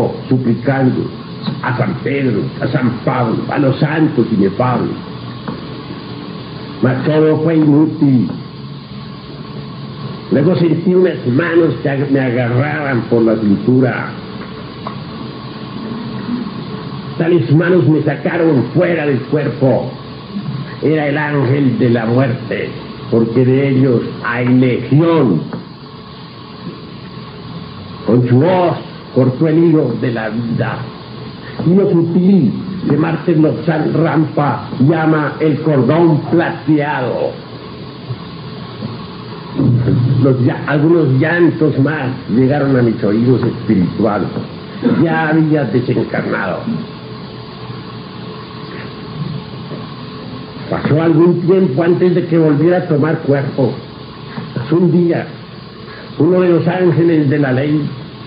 yo suplicando a San Pedro, a San Pablo, a los santos inefables. Mas todo fue inútil. Luego sentí unas manos que me agarraban por la cintura. Tales manos me sacaron fuera del cuerpo. Era el ángel de la muerte, porque de ellos hay legión. Con su voz cortó el hilo de la vida. Y lo sutil que Martín Lozán Rampa llama el cordón plateado. Algunos llantos más llegaron a mis oídos espirituales. Ya había desencarnado. Pasó algún tiempo antes de que volviera a tomar cuerpo. Un día, uno de los ángeles de la ley,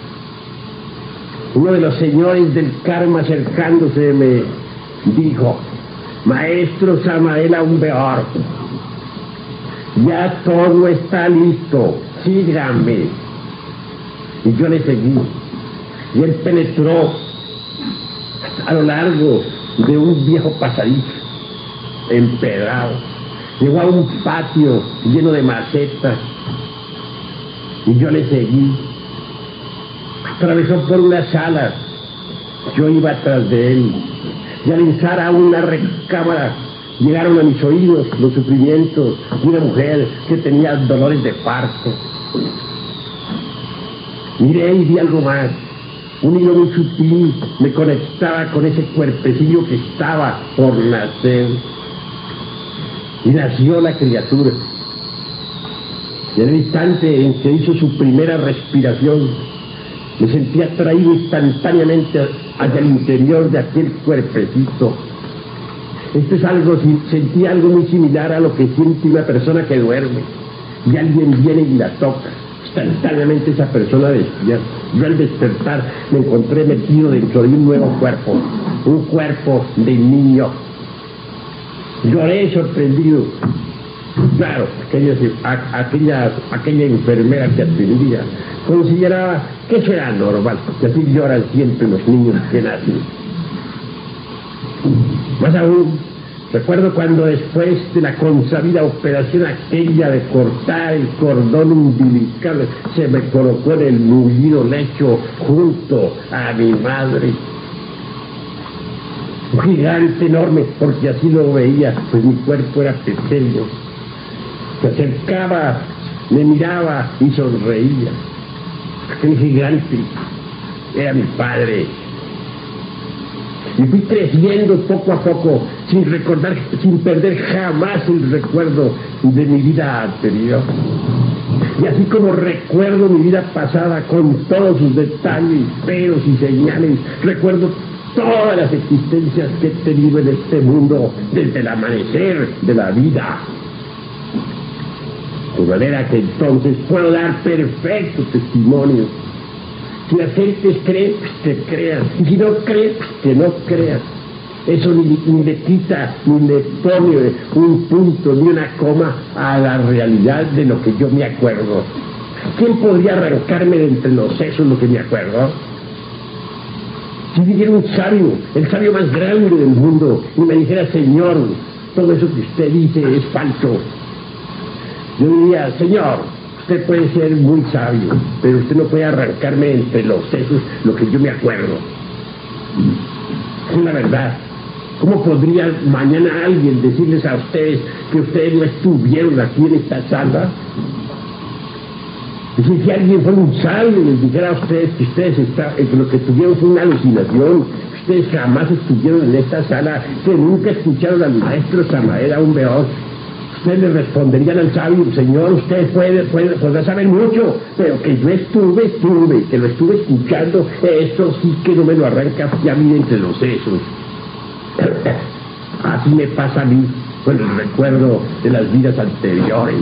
uno de los señores del karma acercándose me dijo: Maestro Samael Aumbeor, ya todo está listo, síganme. Y yo le seguí. Y él penetró a lo largo de un viejo pasadizo empedrado. Llegó a un patio lleno de macetas. Y yo le seguí. Atravesó por unas salas. Yo iba atrás de él. Y al entrar a una recámara, llegaron a mis oídos los sufrimientos de una mujer que tenía dolores de parto. Miré y vi algo más. Un hilo muy sutil me conectaba con ese cuerpecillo que estaba por nacer. Y nació la criatura. Y en el instante en que hizo su primera respiración, me sentí atraído instantáneamente hacia el interior de aquel cuerpecito. Esto es algo, sentí algo muy similar a lo que siente una persona que duerme y alguien viene y la toca. Instantáneamente esa persona despierta. Yo al despertar me encontré metido dentro de un nuevo cuerpo, un cuerpo de niño. Lloré sorprendido. Claro, aquella enfermera que atendía consideraba que eso era normal, que así lloran siempre los niños que nacen. Más aún, recuerdo cuando después de la consabida operación aquella de cortar el cordón umbilical, se me colocó en el mullido lecho junto a mi madre. Un gigante enorme, porque así lo veía, pues mi cuerpo era pequeño. Se acercaba, me miraba y sonreía. Aquel gigante era mi padre. Y fui creciendo poco a poco, sin perder jamás el recuerdo de mi vida anterior. Y así como recuerdo mi vida pasada con todos sus detalles, peros y señales, recuerdo todas las existencias que he tenido en este mundo desde el amanecer de la vida. De manera que entonces puedo dar perfecto testimonio. Si las gentes creen, pues que crean. Y si no creen, pues que no crean. Eso ni le quita, ni le pone un punto, ni una coma a la realidad de lo que yo me acuerdo. ¿Quién podría arrancarme de entre los sesos lo que me acuerdo? Si viniera un sabio, el sabio más grande del mundo, y me dijera: Señor, todo eso que usted dice es falso, yo diría: Señor, usted puede ser muy sabio, pero usted no puede arrancarme entre los sesos lo que yo me acuerdo. Es la verdad. ¿Cómo podría mañana alguien decirles a ustedes que ustedes no estuvieron aquí en esta sala? Es decir, si alguien fuera un sabio y les dijera a ustedes que lo que tuvieron fue una alucinación, ustedes jamás estuvieron en esta sala, que nunca escucharon al maestro Samael Aumbeor, ustedes le responderían al sabio: Señor, usted podrá saber mucho, pero que yo que lo estuve escuchando, eso sí que no me lo arranca a mí entre los sesos. Así me pasa a mí con el recuerdo de las vidas anteriores.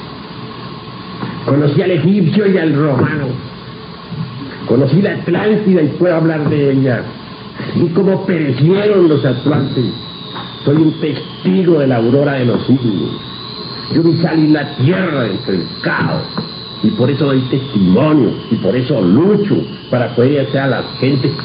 Conocí al egipcio y al romano. Conocí la Atlántida y puedo hablar de ella. Y cómo perecieron los atlantes. Soy un testigo de la aurora de los siglos. Yo vi salir la tierra entre el caos. Y por eso doy testimonio. Y por eso lucho para poder hacer a las gentes